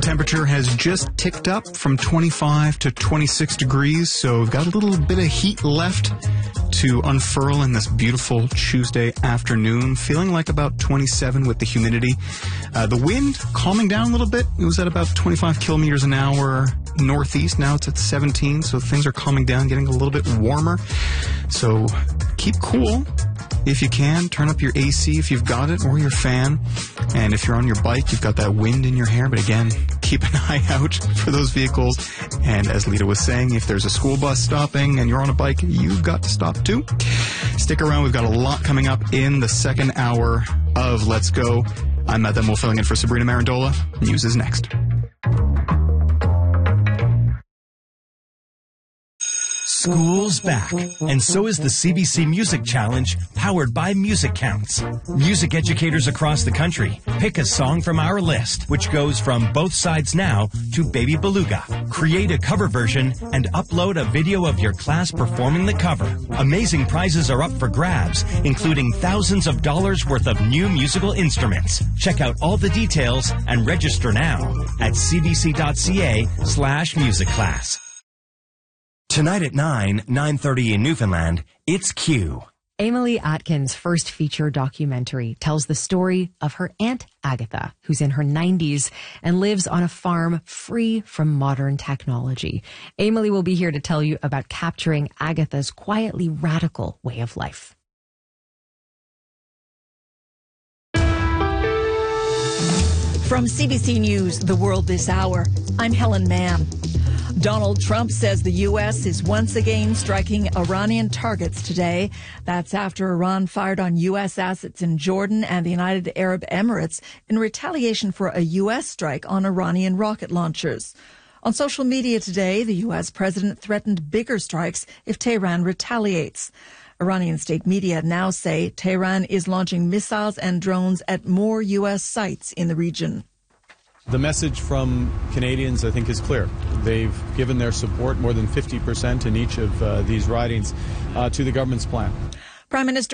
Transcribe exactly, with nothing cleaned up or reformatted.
temperature has just ticked up from twenty-five to twenty-six degrees, so we've got a little bit of heat left to unfurl in this beautiful Tuesday afternoon. Feeling like about twenty-seven with the humidity. Uh, the wind calming down a little bit. It was at about twenty-five kilometers an hour northeast. Now it's at seventeen, so things are calming down, getting a little bit warmer. So keep cool. If you can, turn up your A C if you've got it, or your fan. And if you're on your bike, you've got that wind in your hair. But again, keep an eye out for those vehicles. And as Lita was saying, if there's a school bus stopping and you're on a bike, you've got to stop too. Stick around. We've got a lot coming up in the second hour of Let's Go. I'm Matt Denwell filling in for Sabrina Marandola. News is next. School's back, and so is the C B C Music Challenge, powered by Music Counts. Music educators across the country pick a song from our list, which goes from Both Sides Now to Baby Beluga. Create a cover version and upload a video of your class performing the cover. Amazing prizes are up for grabs, including thousands of dollars worth of new musical instruments. Check out all the details and register now at cbc.ca slash music class. Tonight at nine, nine thirty in Newfoundland, it's Q. Emily Atkins' first feature documentary tells the story of her Aunt Agatha, who's in her nineties and lives on a farm free from modern technology. Emily will be here to tell you about capturing Agatha's quietly radical way of life. From C B C News, The World This Hour, I'm Helen Mann. Donald Trump says the U S is once again striking Iranian targets today. That's after Iran fired on U S assets in Jordan and the United Arab Emirates in retaliation for a U S strike on Iranian rocket launchers. On social media today, the U S president threatened bigger strikes if Tehran retaliates. Iranian state media now say Tehran is launching missiles and drones at more U S sites in the region. The message from Canadians, I think, is clear. They've given their support, more than fifty percent in each of uh, these ridings, uh, to the government's plan. Prime Minister